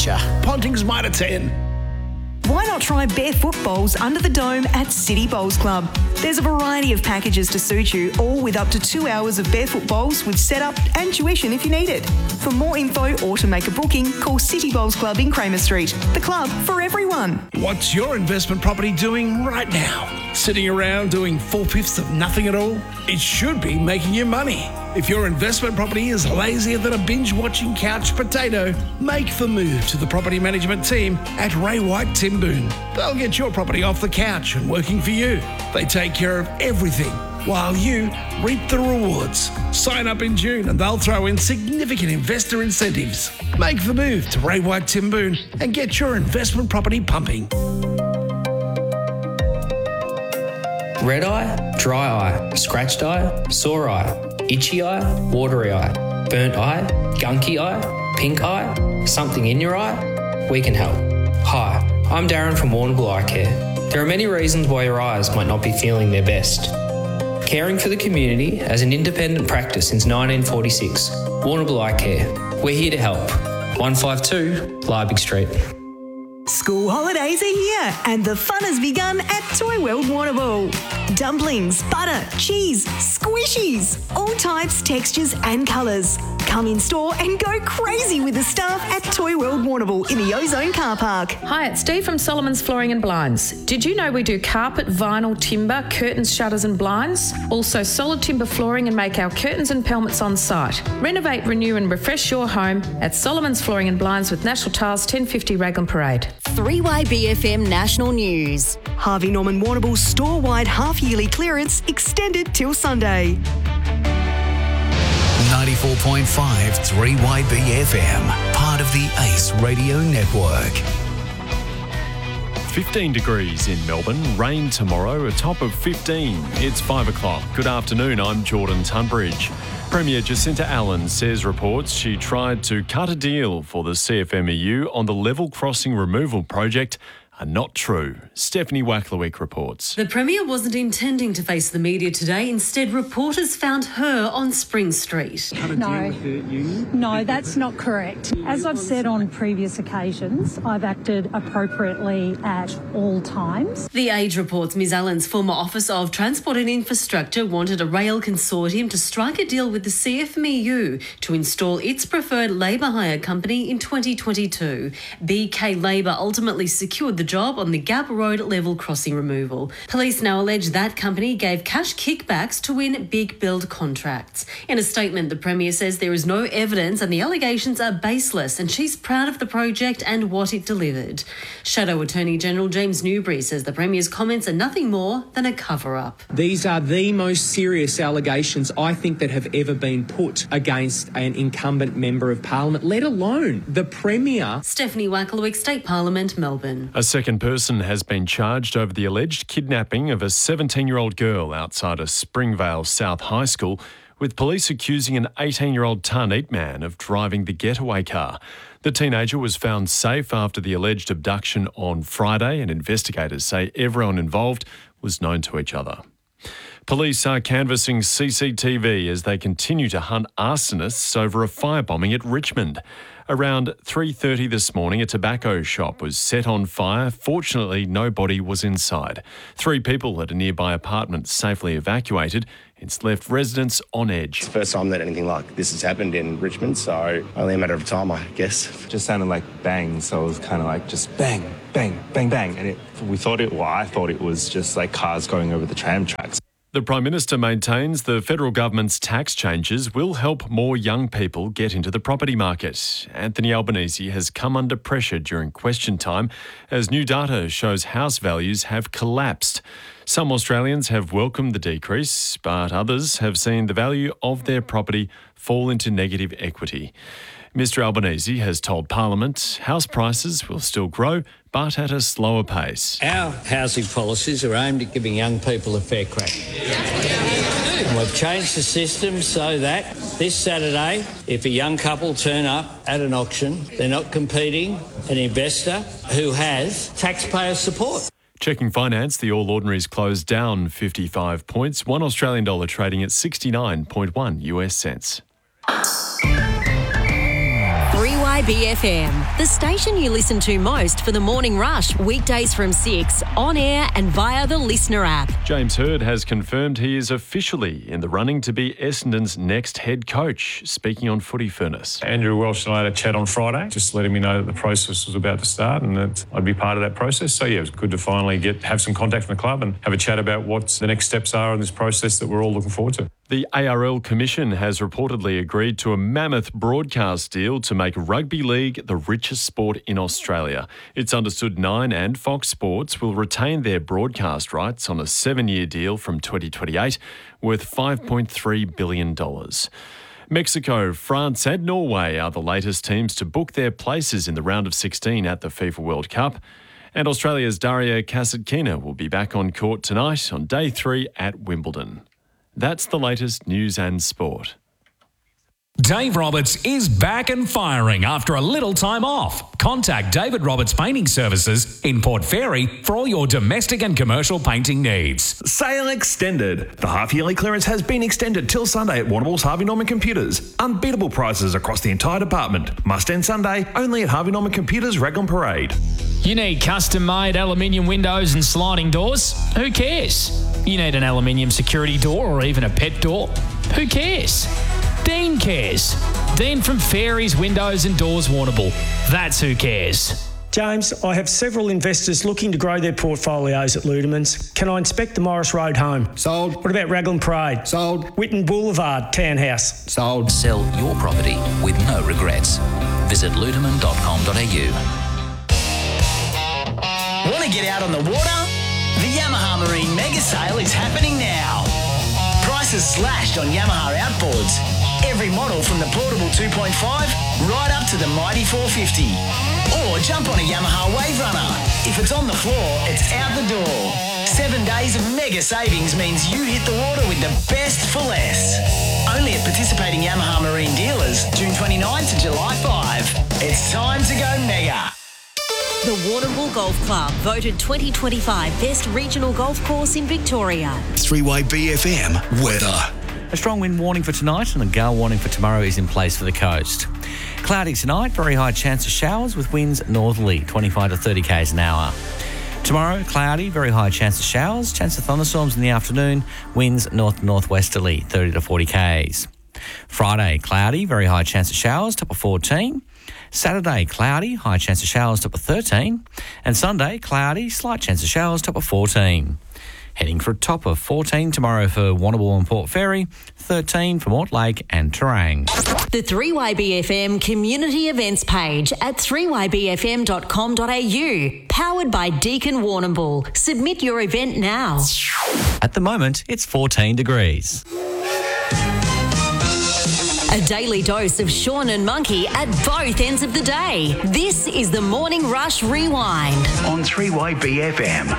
future. Ponting's Mitre 10. Why not try barefoot bowls under the dome at City Bowls Club? There's a variety of packages to suit you, all with up to 2 hours of barefoot bowls with setup and tuition if you need it. For more info or to make a booking, call City Bowls Club in Kramer Street. The club for everyone. What's your investment property doing right now? Sitting around doing 4/5 of nothing at all? It should be making you money. If your investment property is lazier than a binge-watching couch potato, make the move to the property management team at Ray White Timboon. They'll get your property off the couch and working for you. They take care of everything while you reap the rewards. Sign up in June and they'll throw in significant investor incentives. Make the move to Ray White Timboon and get your investment property pumping. Red eye, dry eye, scratched eye, sore eye, itchy eye, watery eye, burnt eye, gunky eye, pink eye, something in your eye? We can help. Hi, I'm Darren from Warrnambool Eye Care. There are many reasons why your eyes might not be feeling their best. Caring for the community as an independent practice since 1946, Warrnambool Eye Care. We're here to help. 152 Liebig Street. School holidays are here and the fun has begun at Toy World Warrnambool. Dumplings, butter, cheese, squishies, all types, textures and colours. Come in store and go crazy with the staff at Toy World Warrnambool in the Ozone Car Park. Hi, it's Steve from Solomon's Flooring and Blinds. Did you know we do carpet, vinyl, timber, curtains, shutters and blinds? Also solid timber flooring and make our curtains and pelmets on site. Renovate, renew and refresh your home at Solomon's Flooring and Blinds with National Tiles 1050 Raglan Parade. 3YBFM National News. Harvey Norman Warrnambool's store-wide half-yearly clearance extended till Sunday. 94.5 3YBFM, part of the Ace Radio Network. 15 degrees in Melbourne, rain tomorrow, a top of 15. It's 5 o'clock. Good afternoon, I'm Jordan Tunbridge. Premier Jacinta Allen says reports she tried to cut a deal for the CFMEU on the level crossing removal project are not true. Stephanie Wacklewick reports. The Premier wasn't intending to face the media today. Instead, reporters found her on Spring Street. No, that's not correct. As I've said on previous occasions, I've acted appropriately at all times. The Age reports Ms Allen's former Office of Transport and Infrastructure wanted a rail consortium to strike a deal with the CFMEU to install its preferred labour hire company in 2022. BK Labor ultimately secured the job on the Gap Road level crossing removal. Police now allege that company gave cash kickbacks to win big build contracts. In a statement, the Premier says there is no evidence and the allegations are baseless and she's proud of the project and what it delivered. Shadow Attorney General James Newbury says the Premier's comments are nothing more than a cover-up. These are the most serious allegations I think that have ever been put against an incumbent Member of Parliament, let alone the Premier. Stephanie Wacklewick, State Parliament, Melbourne. A second person has been charged over the alleged kidnapping of a 17-year-old girl outside a Springvale South High School, with police accusing an 18-year-old Tarneet man of driving the getaway car. The teenager was found safe after the alleged abduction on Friday, and investigators say everyone involved was known to each other. Police are canvassing CCTV as they continue to hunt arsonists over a firebombing at Richmond. Around 3:30 this morning, a tobacco shop was set on fire. Fortunately, nobody was inside. 3 people at a nearby apartment safely evacuated. It's left residents on edge. It's the first time that anything like this has happened in Richmond, so only a matter of time, I guess. It just sounded like bang, so it was kind of like just bang, bang, bang, bang. And I thought it was just like cars going over the tram tracks. The Prime Minister maintains the federal government's tax changes will help more young people get into the property market. Anthony Albanese has come under pressure during question time as new data shows house values have collapsed. Some Australians have welcomed the decrease, but others have seen the value of their property fall into negative equity. Mr Albanese has told Parliament house prices will still grow, but at a slower pace. Our housing policies are aimed at giving young people a fair crack. And we've changed the system so that this Saturday, if a young couple turn up at an auction, they're not competing an investor who has taxpayer support. Checking finance, the All Ordinaries closed down 55 points, $1 Australian trading at 69.1 US cents. 3 3YBFM, the station you listen to most for the morning rush, weekdays from 6, on air and via the Listener app. James Hird has confirmed he is officially in the running to be Essendon's next head coach, speaking on Footy Furnace. Andrew Welsh and I had a chat on Friday, just letting me know that the process was about to start and that I'd be part of that process. So yeah, it was good to finally have some contact from the club and have a chat about what the next steps are in this process that we're all looking forward to. The ARL Commission has reportedly agreed to a mammoth broadcast deal to make rugby league the richest sport in Australia. It's understood Nine and Fox Sports will retain their broadcast rights on a 7-year deal from 2028 worth $5.3 billion. Mexico, France and Norway are the latest teams to book their places in the round of 16 at the FIFA World Cup. And Australia's Daria Kasatkina will be back on court tonight on day 3 at Wimbledon. That's the latest news and sport. Dave Roberts is back and firing after a little time off. Contact David Roberts Painting Services in Port Fairy for all your domestic and commercial painting needs. Sale extended. The half-yearly clearance has been extended till Sunday at Warrnambool's Harvey Norman Computers. Unbeatable prices across the entire department. Must end Sunday only at Harvey Norman Computers, Raglan Parade. You need custom-made aluminium windows and sliding doors? Who cares? You need an aluminium security door or even a pet door? Who cares? Dean cares. Dean from Fairies Windows and Doors Warrnambool. That's who cares. James, I have several investors looking to grow their portfolios at Ludeman's. Can I inspect the Morris Road home? Sold. What about Raglan Parade? Sold. Whitten Boulevard townhouse? Sold. Sell your property with no regrets. Visit ludeman.com.au. Want to get out on the water? The Yamaha Marine Mega Sale is happening now. Prices slashed on Yamaha outboards. Every model from the portable 2.5 right up to the mighty 450. Or jump on a Yamaha Wave Runner. If it's on the floor, it's out the door. 7 days of mega savings means you hit the water with the best for less. Only at participating Yamaha Marine dealers, June 29 to July 5. It's time to go mega. The Warrnambool Golf Club, voted 2025 Best Regional Golf Course in Victoria. 3YBFM weather. A strong wind warning for tonight and a gale warning for tomorrow is in place for the coast. Cloudy tonight, very high chance of showers with winds northerly, 25 to 30 k's an hour. Tomorrow, cloudy, very high chance of showers, chance of thunderstorms in the afternoon, winds north-northwesterly, 30 to 40 k's. Friday, cloudy, very high chance of showers, top of 14. Saturday, cloudy, high chance of showers, top of 13. And Sunday, cloudy, slight chance of showers, top of 14. Heading for a top of 14 tomorrow for Warrnambool and Port Fairy, 13 for Mortlake and Terang. The 3YBFM community events page at 3ybfm.com.au. Powered by Deakin Warrnambool. Submit your event now. At the moment, it's 14 degrees. A daily dose of Sean and Monkey at both ends of the day. This is the Morning Rush Rewind. On 3YBFM.